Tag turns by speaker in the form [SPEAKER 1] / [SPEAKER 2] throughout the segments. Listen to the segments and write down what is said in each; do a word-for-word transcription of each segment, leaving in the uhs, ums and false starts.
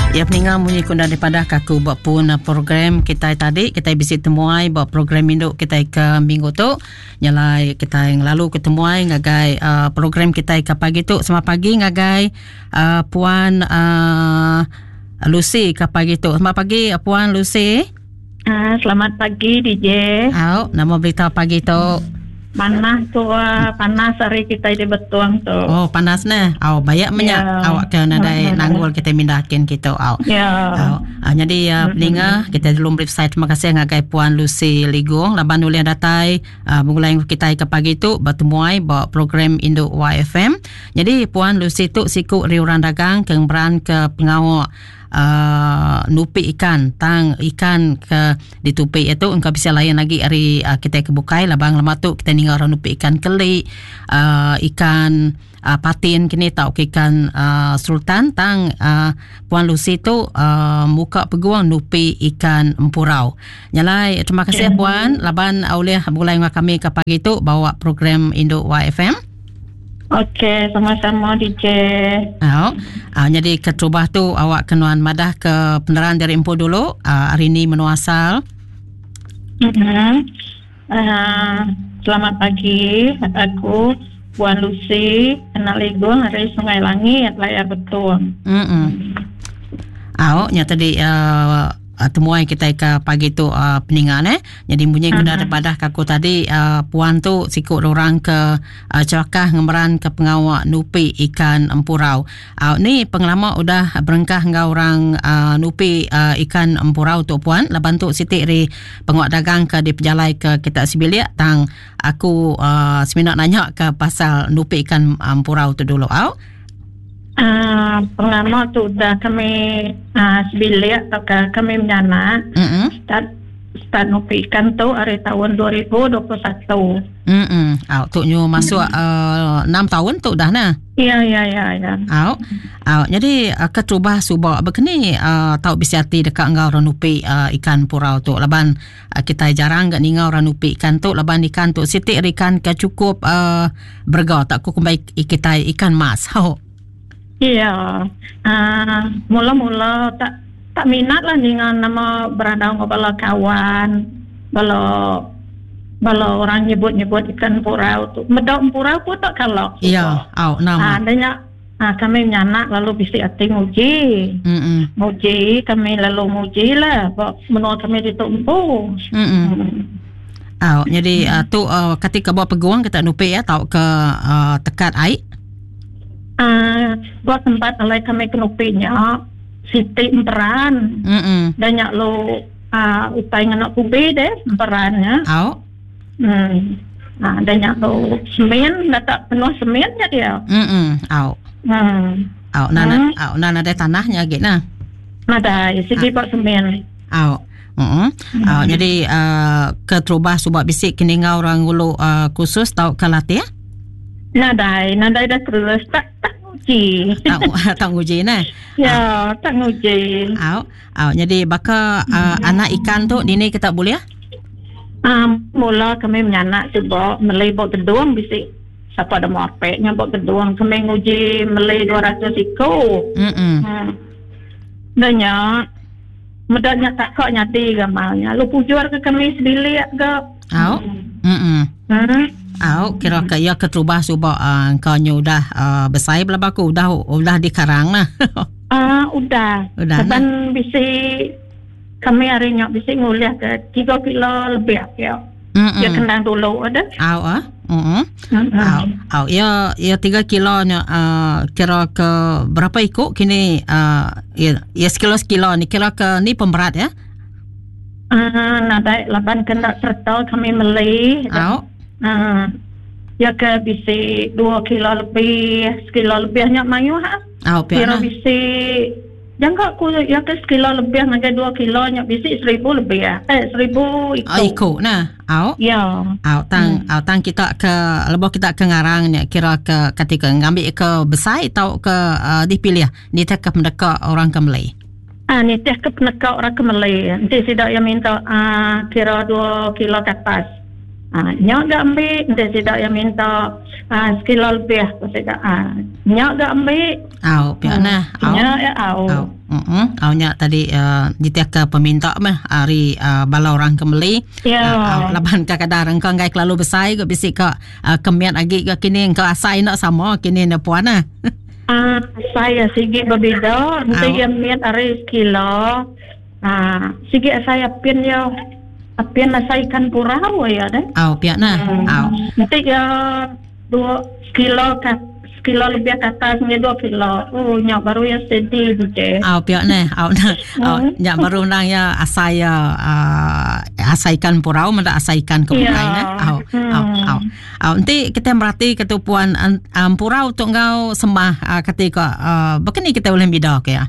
[SPEAKER 1] Ya peningan bunyi kunda daripada kaku buat pun program kita tadi kita visit temuai buat program induk kita ke minggu tu nyalai kita yang lalu ketemuai ngagai uh, program kita ke pagi tu selamat pagi ngagai uh, puan uh, Lucy ke pagi tu selamat pagi uh, puan Lucy.
[SPEAKER 2] Uh, selamat pagi D J.
[SPEAKER 1] Au, nama berita pagi tu.
[SPEAKER 2] Panas tu, uh, panas hari kita di Betuang tu.
[SPEAKER 1] Oh, panas nah. Au, banyak menyak yeah. Awak kena nadai nanggul kita mindakin kita. Au.
[SPEAKER 2] Ya.
[SPEAKER 1] Yeah. Au. Jadi uh, peninga kita belum website terima kasih ngagai puan Lucy Ligong laban ulih datai uh, mengulai kita ke pagi tu bertemuai bawa program Induk Y F M. Jadi puan Lucy tu siku riuran dagang kengberan ke pengawak Uh, nupi ikan tang ikan ke ditupi itu engkau bisa layan lagi hari uh, kita kebukai labang lama tu kita ninggal orang nupi ikan keli uh, ikan uh, patin kini tau ikan uh, sultan tang uh, puan Lucy tu uh, muka peguang nupi ikan empurau nyalai terima kasih yeah. Puan laban oleh mulai dengan kami ke pagi tu bawa program Induk Y F M.
[SPEAKER 2] Okey, sama-sama D J.
[SPEAKER 1] Oh, uh, jadi ketrubah tu awak kenuan madah ke peneran dari Empu dulu. Uh, hari ini menu asal.
[SPEAKER 2] Uh-huh. Uh, selamat pagi, aku Puan Lucy, kenal Igo dari Sungai Langit, layar Betuang.
[SPEAKER 1] Hmm. Oh, nya tadi uh, temuai kita ke pagi tu uh, peningan eh. Jadi bunyi uh-huh. Kena daripada kaku tadi uh, puan tu sikut orang ke uh, cakah ngemeran ke pengawak nupi ikan empurau. Uh, ni pengalaman udah berengkah ngau orang uh, nupi uh, ikan empurau tu puan. Laban tu siti ri pengawak dagang ke di pejalai ke kita sibilia tang aku uh, seminat nanya ke pasal nupi ikan empurau tu dulu au.
[SPEAKER 2] Uh, pengalaman tu dah kami uh, sebilik atau kami menyana mm-hmm. start start nupi ikan tu hari tahun dua ribu dua puluh satu.
[SPEAKER 1] Hmm. Au tu nyu masuk mm-hmm. uh, enam tahun tu dah nah.
[SPEAKER 2] Ya ya ya ya.
[SPEAKER 1] Au. Au jadi uh, ketrubah subak begini uh, tau bisa hati dekat ngau orang nupi uh, ikan purau tu laban uh, kita jarang gak ningau orang nupi ikan tu laban ikan tu siti ikan ke cukup uh, berga tak ku kembali kita ikan mas. Hau.
[SPEAKER 2] Iya, uh, mula-mula tak tak minat lah dengan nama berada ngobrol kawan, kalau kalau orang nyebut-nyebut ikan purau tu, medok purau pun tak kalau.
[SPEAKER 1] Iya, au nama.
[SPEAKER 2] Adanya, ah, kami menyanak lalu bisi hati nguji, mm-mm. nguji kami lalu nguji lah, menurut kami ditumpu.
[SPEAKER 1] Mm-mm. Au, jadi uh, tu uh, ketika bawa peguang kita nupi ya, tau ke uh, tekat air.
[SPEAKER 2] Uh, buat tempat alai kami kenupinya Siti emperan mm-mm. banyak lo uh, upai nganak kubi deh emperannya
[SPEAKER 1] au
[SPEAKER 2] hmm. Nah banyak lo semen tak penuh semennya dia
[SPEAKER 1] mm au hmm. au nana hmm. au nana ada tanahnya gitu nah
[SPEAKER 2] ada isi buat semen
[SPEAKER 1] au Mm-hmm. Mm-hmm. Uh, jadi uh, ketrubah subak bisik kini ngau orang ulu uh, khusus tau kelatih ya?
[SPEAKER 2] Nadai, nadai dah terus tak tak nguji.
[SPEAKER 1] Tak tak nguji nah.
[SPEAKER 2] Ya, tak nguji.
[SPEAKER 1] Au, au. Jadi baka uh, anak ikan tu dini kita boleh ya?
[SPEAKER 2] Um, mula kami menyanak cuba melai bot gedung bisik. Siapa ada mau apeknya bot gedung kami nguji melai dua ratus ikut. Hmm. Danya medaknya tak kok nyati gamalnya. Lu pujuar ke kami sebilik ke.
[SPEAKER 1] Au. Hmm. Hmm. Au, kira ke ya ketrubah subak uh, kau nyu dah uh, besar belah baku udah udah di karang lah.
[SPEAKER 2] Ah, uh, udah.
[SPEAKER 1] Udah.
[SPEAKER 2] Dan bisi kami hari nyok bisi nguliah ke tiga kilo lebih ya. Mm-mm. Ya kendang dulu ada.
[SPEAKER 1] Au ah. Heeh. Au. Au ya ya tiga kilo nya uh, kira ke berapa ikut kini uh, ya, ya sekilo sekilo ni kira ke ni pemberat ya.
[SPEAKER 2] Ah, uh, nadai laban kendak serta kami melih.
[SPEAKER 1] Au.
[SPEAKER 2] Uh, ya ke bisi dua kilo lebih, sekilo lebih hanya mayu ha.
[SPEAKER 1] Oh,
[SPEAKER 2] kira bisi jangan aku ya ke sekilo lebih hanya dua kilo hanya bisi seribu lebih ya. Eh seribu ikut.
[SPEAKER 1] Oh, ikut nah. Au.
[SPEAKER 2] Ya.
[SPEAKER 1] Au tang, hmm. au tang kita ke lebih kita ke ngarangnya kira ke ketika ngambil ke besar atau ke uh, dipilih ni tak ke mendekat orang ke Malay.
[SPEAKER 2] Ah, ni tak ke mendekat orang ke Malay. Nanti tidak yang minta uh, kira dua kilo ke atas. Ah, nyak gak ambil, dia tidak yang minta ah, sekilo lebih. Saya ah, nyak gak ambil.
[SPEAKER 1] Au, pihak nah. Au.
[SPEAKER 2] Nyak ya au.
[SPEAKER 1] Au. Uh-uh. Au nyak tadi uh, ditiak ke peminta mah hari uh, bala orang kembali.
[SPEAKER 2] Ya.
[SPEAKER 1] Uh, au laban kadang-kadang kau ngai kelalu besar ke bisik ke uh, kemiat lagi ke kini kau asai nak sama kini nak puan nah.
[SPEAKER 2] Ah, saya sigi berbeza. Nanti yang miat hari sekilo. Ah, sigi saya pin yo. Apian nasa ikan purau ya deh.
[SPEAKER 1] Au pihak nah.
[SPEAKER 2] Hmm.
[SPEAKER 1] Au.
[SPEAKER 2] Nanti ya dua kilo kat kilo lebih ke atasnya dua kilo. Oh nyak baru yang sedih je.
[SPEAKER 1] Au pihak nah. Au nah. Au nyak baru nang ya asai ya uh, asai ikan purau menda asai ikan kebukai nah. Au. Au. Au. Au nanti kita merhati ketu puan um, purau tu engkau sembah uh, ketika uh, begini kita boleh bidak ya.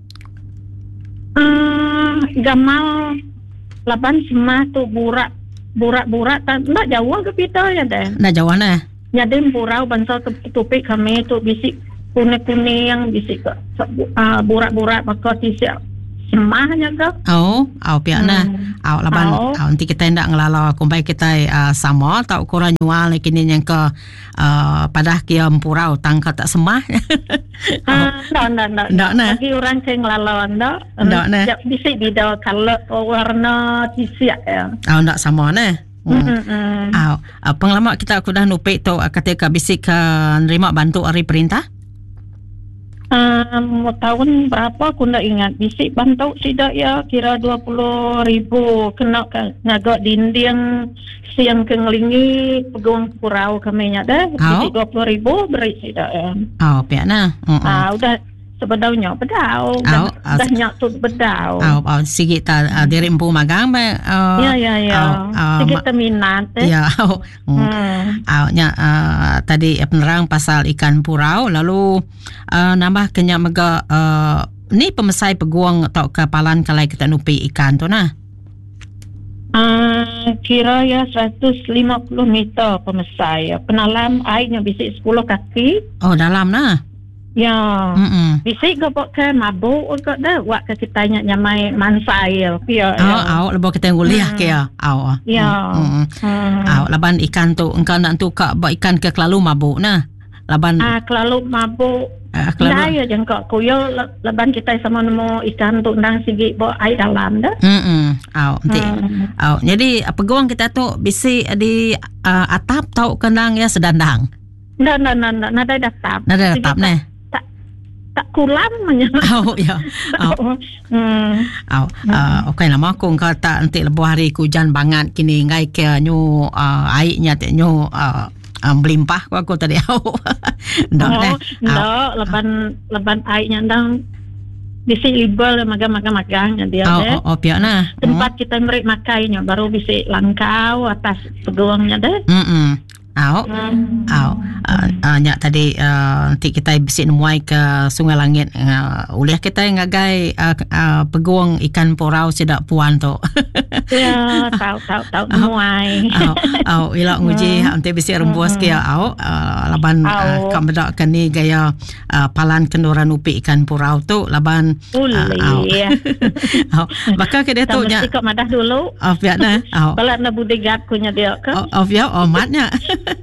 [SPEAKER 2] Hmm, gamal laban semah tu burak burak-burak tak nak jauh ke kita ya deh.
[SPEAKER 1] Nak jauh nah.
[SPEAKER 2] Jadi purau bangsa topik kami tu bisik kuning-kuning yang bisik uh, burak-burak maka tisik semahnya ke.
[SPEAKER 1] Oh, au pihak nah. Au laban au nanti kita hendak ngelala kumpai kita uh, sama tak kurang nyual kini yang ke uh, padah kia purau tangka tak semah.
[SPEAKER 2] Ah, ndak ndak ndak.
[SPEAKER 1] Ndak nah.
[SPEAKER 2] Bagi orang yang ngelala ndak.
[SPEAKER 1] Ndak nah.
[SPEAKER 2] Bisik beda kalau warna tisik ya.
[SPEAKER 1] Au ndak sama nah.
[SPEAKER 2] Hmm. Mm-hmm.
[SPEAKER 1] Au uh, pengalaman kita aku dah nupik tu uh, ketika bisik ke nerima bantu hari perintah.
[SPEAKER 2] Um, tahun berapa aku tak ingat. Bisik bantu tidak ya kira dua puluh ribu kena ngagak dinding siang kengelingi peguang purau kami ada. Bisik dua puluh ribu beri tidak ya.
[SPEAKER 1] Oh pihak nah. Uh-uh.
[SPEAKER 2] Ah udah sebedaunya bedau dah,
[SPEAKER 1] uh,
[SPEAKER 2] dah nyak tu bedau.
[SPEAKER 1] Oh, oh sikit ta uh, diri empu magang ba. Uh,
[SPEAKER 2] ya ya ya.
[SPEAKER 1] Oh, uh,
[SPEAKER 2] sikit minat eh.
[SPEAKER 1] Ya. Oh.
[SPEAKER 2] Hmm.
[SPEAKER 1] Oh, nya uh, tadi penerang pasal ikan purau lalu uh, nambah kenya mega uh, ni pemesai peguang atau kapalan kalai kita nupi ikan tu nah.
[SPEAKER 2] Uh, kira ya seratus lima puluh meter pemesai. Penalam airnya bisik sepuluh kaki.
[SPEAKER 1] Oh, dalam nah.
[SPEAKER 2] Ya,
[SPEAKER 1] Mm-mm.
[SPEAKER 2] bisik ke pakai mabuk ke dah buat ke kita nyamai mansai ya.
[SPEAKER 1] Oh, au lebih kita nguliah ke ya. Au.
[SPEAKER 2] Ya.
[SPEAKER 1] Hmm. Au laban ikan tu engkau nak tu kak buat ikan ke kelalu mabuk nah. Laban
[SPEAKER 2] ah kelalu mabuk.
[SPEAKER 1] Ah, kelalu.
[SPEAKER 2] Ya jengkok kuyo laban kita sama nemu ikan tu ndang sigi buat air dalam dah.
[SPEAKER 1] Hmm. Au nanti.
[SPEAKER 2] Hmm.
[SPEAKER 1] Au jadi peguang kita tu bisik di uh, atap tau kendang ya sedandang.
[SPEAKER 2] Ndak ndak ndak ndak ada datap.
[SPEAKER 1] Ndak ada datap nah.
[SPEAKER 2] Tak kulam aja.
[SPEAKER 1] Oh ya. Oh.
[SPEAKER 2] Hmm.
[SPEAKER 1] Oh. Uh, okey lama aku engkau tak nanti lebuh hari hujan banget kini ngai ke nyu uh, airnya te nyu uh, um, melimpah aku, aku tadi au. Ndak
[SPEAKER 2] oh,
[SPEAKER 1] deh.
[SPEAKER 2] Ndak leban leban airnya ndang bisi libel magang-magang-magangnya dia
[SPEAKER 1] oh,
[SPEAKER 2] deh.
[SPEAKER 1] Oh, oh pihak nah.
[SPEAKER 2] Tempat hmm. kita merik makainya baru bisi langkau atas peguangnya deh.
[SPEAKER 1] Hmm. Au,
[SPEAKER 2] hmm.
[SPEAKER 1] au, uh, uh, nyak tadi uh, nanti kita bisik nemuai ke Sungai Langit. Uh, uliah kita ngagai uh, uh, peguang ikan purau sedak puan tu.
[SPEAKER 2] Ya, tahu tahu tahu nemuai.
[SPEAKER 1] Au, au, ilak nguji hmm. nanti bisik rembuas ke au, uh, laban uh, kau bedak ke ni gaya uh, palan kendoran upi ikan purau tu laban.
[SPEAKER 2] Uh, au.
[SPEAKER 1] Au, maka ke dia tu nyak.
[SPEAKER 2] Mesti kau madah dulu.
[SPEAKER 1] Oh, biar nah. Au.
[SPEAKER 2] Balak na budigat kunya dia ke.
[SPEAKER 1] Oh, oh, biar oh matnya.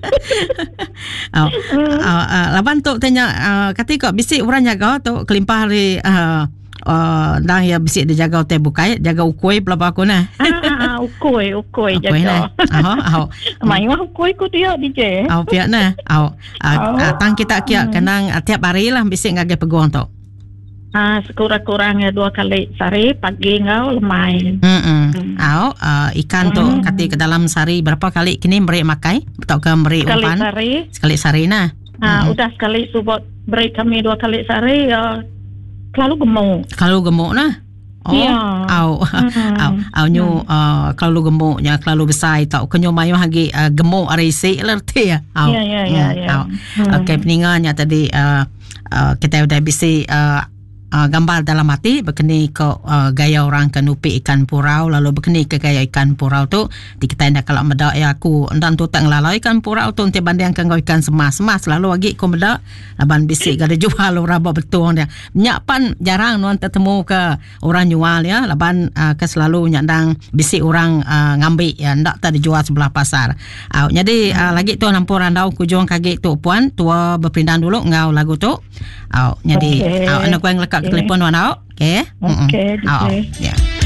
[SPEAKER 1] oh, uh, uh, laban tu tanya uh, ketika bisik orang jaga tu kelimpah hari uh, uh, dah ya bisik dia jaga teh bukai jaga ukui pelapa aku nah.
[SPEAKER 2] Ah, ukui ukui jaga.
[SPEAKER 1] Ukui nah. Oh, oh.
[SPEAKER 2] Mai wah ukui ku dia D J.
[SPEAKER 1] Oh, pihak nah. Oh, uh, oh. Uh, tang kita kia kenang uh, tiap hari lah bisik ngage peguang tu.
[SPEAKER 2] Ah, sekurang-kurangnya dua kali sehari pagi ngau lemai.
[SPEAKER 1] Hmm. Au, uh, ikan tu mm. kati ke dalam sehari berapa kali kini beri makai atau ke beri umpan?
[SPEAKER 2] Sekali sehari.
[SPEAKER 1] Sekali sehari nah.
[SPEAKER 2] Ah, mm. udah sekali subot beri kami dua kali sehari ya. Kalau gemuk.
[SPEAKER 1] Kalau gemuk nah. Oh,
[SPEAKER 2] ya.
[SPEAKER 1] Au, mm. au, au nyu mm. uh, kalau gemuknya kalau besar tau kenyo mayu hagi uh, gemuk arisi lerti ya. Au.
[SPEAKER 2] Ya ya ya.
[SPEAKER 1] Mm. Au. Mm. Okey, peningannya tadi uh, uh, kita udah bisi uh, uh, gambar dalam hati berkeni ke uh, gaya orang kan upi ikan purau, lalu berkeni ke gaya ikan purau tu di kita indah kalau medak ya aku dan tu tak ngelalai ikan purau tu nanti banding kan ikan semas-semas lalu lagi ko medak laban bisik kada jual orang betul dia nyak pan jarang nuan ketemu ke orang jual ya laban uh, ke selalu nyandang bisik orang uh, ngambil ya ndak tak dijual sebelah pasar. Uh, jadi uh, lagi tu nampur andau kujung kaki tu puan tua berpindah dulu ngau lagu tu. Uh, jadi okay. uh, anak ku yang lekat okay. telefon wan au. Okey.
[SPEAKER 2] Okey.
[SPEAKER 1] Ya.